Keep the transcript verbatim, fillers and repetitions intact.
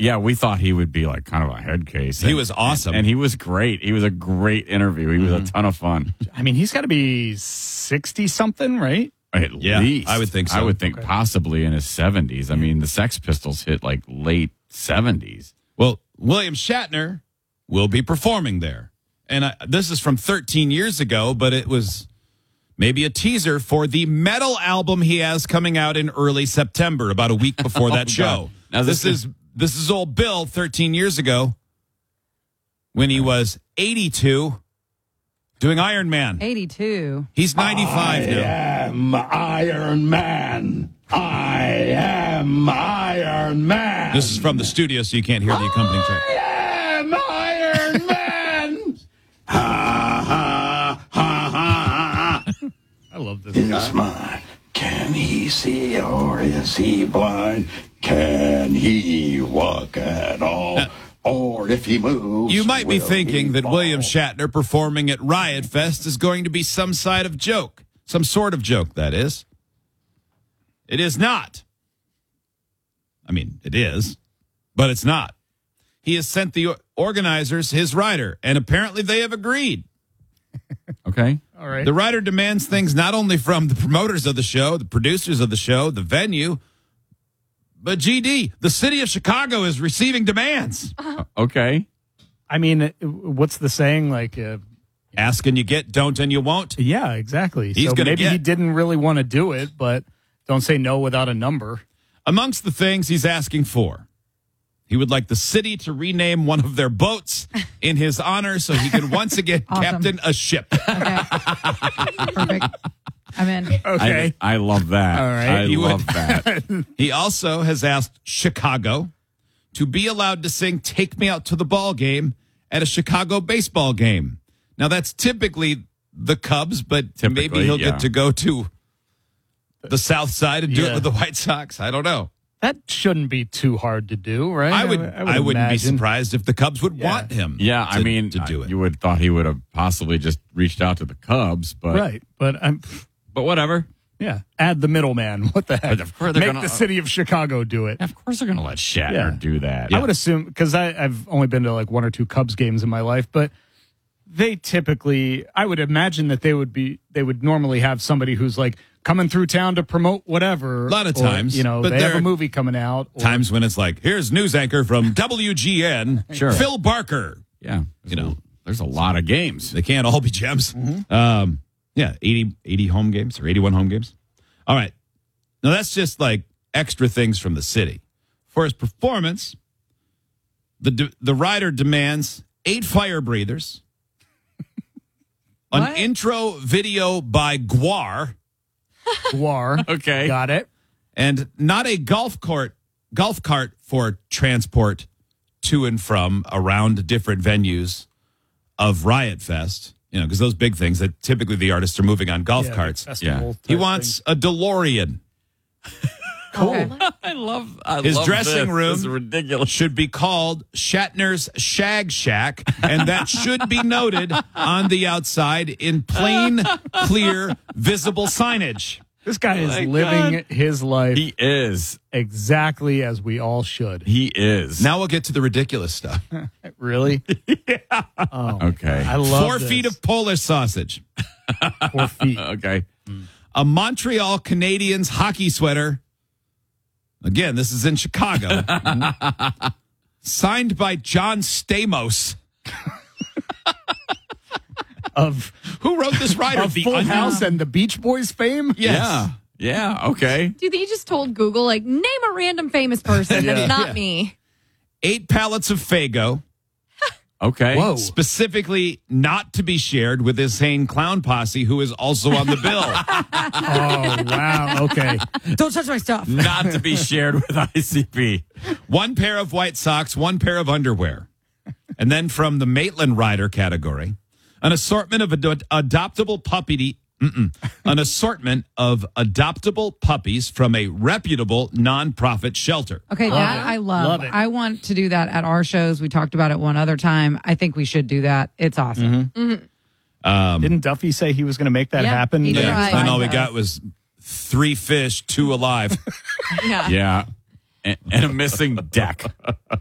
Yeah, we thought he would be like kind of a head case. He and, was awesome. And, and he was great. He was a great interview. He was Mm-hmm. a ton of fun. I mean, he's got to be sixty-something, right? At Yeah, least. I would think so. I would think Okay. possibly in his seventies. I mean, the Sex Pistols hit like late seventies. Well, William Shatner will be performing there. And I, this is from thirteen years ago, but it was maybe a teaser for the metal album he has coming out in early September, about a week before that Oh, show. God. Now, this this is this is old Bill thirteen years ago when he was eighty-two doing Iron Man. eighty-two. He's ninety-five now. am Iron Man. I am Iron Man. This is from the studio, so you can't hear the accompanying track. I am Iron Man. Ha ha ha ha. I love this Is guy. mine. Can he see or is he blind? Can he walk at all? Or if he moves, You might be will thinking he that fall? William Shatner performing at Riot Fest is going to be some side of joke. Some sort of joke, that is. It is not. I mean, it is, but it's not. He has sent the organizers his rider, and apparently they have agreed. Okay. All right. The rider demands things not only from the promoters of the show, the producers of the show, the venue, but G D, the city of Chicago is receiving demands. Okay. I mean, what's the saying? Like, uh, Ask and you get, don't and you won't. yeah, exactly. He's so gonna maybe get- he didn't really want to do it, but don't say no without a number. Amongst the things he's asking for, he would like the city to rename one of their boats in his honor so he can once again Awesome. captain a ship. Okay. Perfect. I'm in. Okay. I, I love that. All right. I You would- love that. He also has asked Chicago to be allowed to sing Take Me Out to the Ball Game at a Chicago baseball game. Now, that's typically the Cubs, but maybe Typically, he'll yeah. get to go to the South Side and do it Yeah. with the White Sox. I don't know. That shouldn't be too hard to do, right? I would. I, would wouldn't be imagine. surprised if the Cubs would Yeah. want him. Yeah, I to- mean, to do it. you would thought he would have possibly just reached out to the Cubs, but Right, but I'm. but whatever. Yeah, add the middleman. What the heck? But of course they're Make gonna- the city of Chicago do it. Of course, they're going to let Shatner Yeah. do that. I would assume because I've only been to like one or two Cubs games in my life, but they typically, I would imagine that they would be, they would normally have somebody who's like coming through town to promote whatever. A lot of or, times, you know, but they have there- a movie coming out. Or, Times when it's like, here's news anchor from W G N, Sure. Phil Barker. Yeah, You know, there's a lot of games. they can't all be gems. Um, yeah, eighty, eighty home games or eighty-one home games. All right. Now, that's just like extra things from the city. For his performance, the the rider demands eight fire breathers, an What? intro video by Guar, Guar. Okay. Got it. and not a golf court golf cart for transport to and from around different venues of Riot Fest. You know, because those big things that typically the artists are moving on golf Yeah, carts. festival He type wants a DeLorean. Okay. I love I His love dressing this. room This is ridiculous. should be called Shatner's Shag Shack, and that should be noted on the outside in plain, clear, visible signage. thing. This guy is my living his life He is. exactly as we all should. He is. Now we'll get to the ridiculous stuff. Really? yeah. Oh, Okay. I love Four this. feet of Polish sausage, four feet. Okay. a Montreal Canadiens hockey sweater. Again, this is in Chicago. Signed by John Stamos. Of Who wrote this rider? of The Full Onion? House and the Beach Boys fame. Yes. Yeah. Yeah. Okay. Do you think you just told Google, like, name a random famous person Yeah. that's not Yeah. me? Eight pallets of Fago. Okay. Whoa. Specifically not to be shared with his Insane Clown Posse, who is also on the bill. Oh wow. Okay. Don't touch my stuff. Not to be shared with I C P. One pair of white socks, one pair of underwear. And then from the Maitland Rider category, an assortment of ad- adoptable puppy, mm-mm, an assortment of adoptable puppies from a reputable nonprofit shelter. Okay, Love that it. I love. Love it. I want to do that at our shows. We talked about it one other time. I think we should do that. It's awesome. Didn't Duffy say he was going to make that Yeah, happen? he did. Yeah. Right. And all we Right. got was three fish, two alive. Yeah. Yeah. And, and a missing deck.